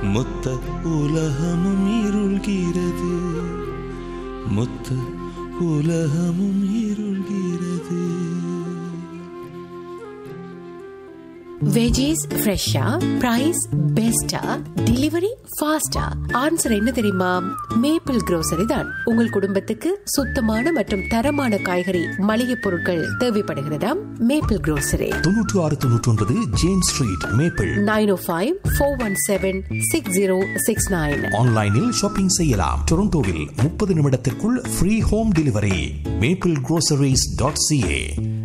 மொத்த உலகமும் இருள்கிறது, மொத்த உலகமும் இருள்கிறது. வெஜிஸ் ஃப்ரெஷ்ஷா, பிரைஸ் பெஸ்டா, டெலிவரி ஃபாஸ்டா? ஆன்சர் என்ன தெரியுமா? மேப்பிள் grocery தான். உங்கள் குடும்பத்துக்கு சுத்தமான மற்றும் தரமான காய்கறி மளிகை பொருட்கள் தேவைப்படுகிறதா? Maple grocery 9699 James street, maple. 9054176069. ஆன்லைனில் ஷாப்பிங் செய்யலாம். டொரண்டோவில் 30 நிமிடத்திற்குள் ஃப்ரீ ஹோம் டெலிவரி. maplegroceries.ca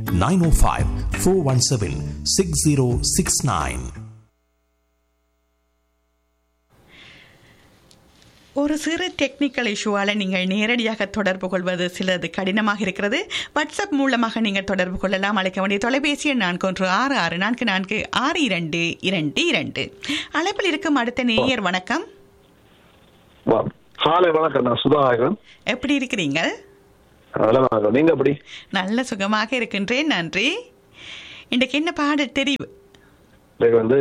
905-417-6069. ஒரு சிறு டெக்னிக்கல் இஷ்யூவால் நீங்கள் நேரடியாக தொடர்பு கொள்வது சிலது கடினமாக இருக்கிறது. வாட்ஸ்அப் மூலமாக நீங்கள் தொடர்பு கொள்ளலாம். அழைக்க வேண்டிய தொலைபேசி எண் 4166444222. அழைப்பில் இருக்கும் அடுத்த நேயர். வணக்கம். காலை வணக்கம். நான் சுதாகரன். எப்படி இருக்கிறீங்க? நீங்க எப்படி? நல்ல சுகமாக இருக்கின்றேன், நன்றி. இன்றைக்கு என்ன பாடல் தெரிவு? வந்து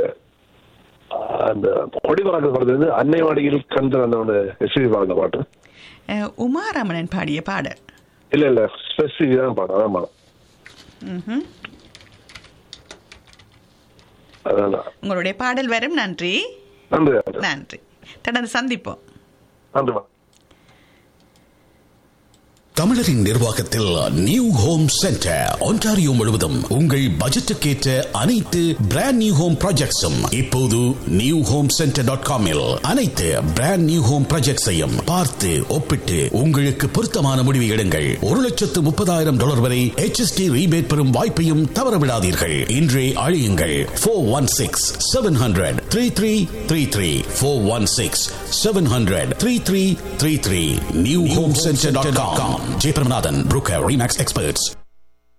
அந்த கொடிவரங்க படத்துல அன்னைவாடியில் கந்த அந்த எஸ்பி பாடுற பாட்டு. உமாராமணன் பாடிய பாடல்? இல்ல ஸ்பெசிஃபிக் தான் பாடம். ஆமா, உங்களுடைய பாடல் வரும். நன்றி நன்றி. தொடர்ந்து சந்திப்போம். நன்றி. தமிழரின் நிர்வாகத்தில் நியூ ஹோம் சென்டர் ஒன்டாரியோ முழுவதும் உங்கள் பட்ஜெட்டுக்கேற்ற அனைத்து பிராண்ட் நியூ ஹோம் ப்ராஜெக்ட்ஸும் இப்போது நியூ ஹோம் சென்டர்.com-இல் அனைத்து பிராண்ட் நியூ ஹோம் ப்ராஜெக்ட்ஸையும் பார்த்து ஒப்பிட்டு உங்களுக்கு பொருத்தமான முடிவை எடுங்கள். $130,000 வரை HST ரீபேட் பெறும் வாய்ப்பையும் தவறவிடாதீர்கள். இன்றே அழையுங்கள் 416-700-3333 416-700-3333. New home சென்டர்.com. J. Pramanathan, Brooker Remax Experts.